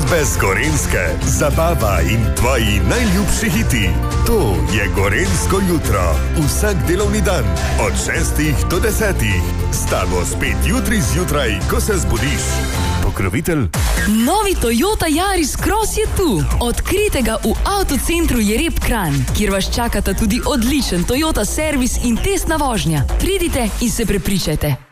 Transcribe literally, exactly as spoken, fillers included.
Glasbe z Gorenjske, zabava in tvoji najljubši hiti. To je Gorenjsko jutro. Vsak delovni dan od šestih do desetih. S tabo spet jutri zjutraj, ko se zbudiš. Pokrovitelj. Novi Toyota Yaris Cross je tu. Odkrijte ga v avtocentru Jereb Kranj, kjer vas čakata tudi odličen Toyota servis in testna vožnja. Pridite in se prepričajte.